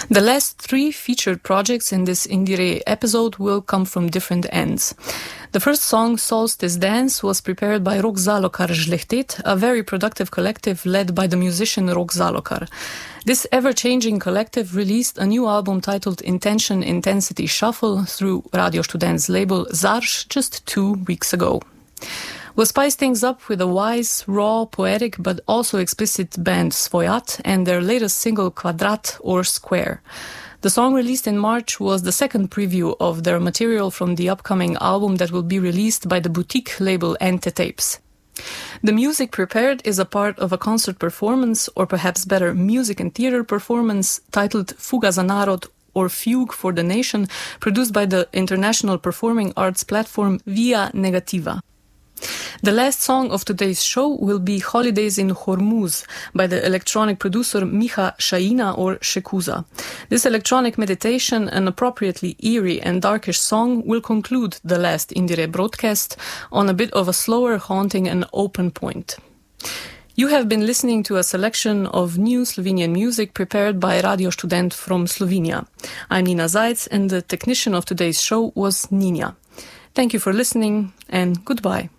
The last three featured projects in this Indire episode will come from different ends. The first song, Solstice Dance, was prepared by Rok Zalokar Žlehtet, a very productive collective led by the musician Rok Zalokar. This ever-changing collective released a new album titled Intention Intensity Shuffle through Radio Student's label Zarš just 2 weeks ago. We'll spice things up with a wise, raw, poetic, but also explicit band Svojat and their latest single Kvadrat or Square. The song released in March was the second preview of their material from the upcoming album that will be released by the boutique label Ente Tapes. The music prepared is a part of a concert performance, or perhaps better, music and theater performance, titled Fuga za narod or Fugue for the Nation, produced by the international performing arts platform Via Negativa. The last song of today's show will be Holidays in Hormuz by the electronic producer Miha Shaina or Shekuza. This electronic meditation, an appropriately eerie and darkish song, will conclude the last Indire broadcast on a bit of a slower, haunting and open point. You have been listening to a selection of new Slovenian music prepared by Radio Student from Slovenia. I'm Nina Zajc and the technician of today's show was Nina. Thank you for listening and goodbye.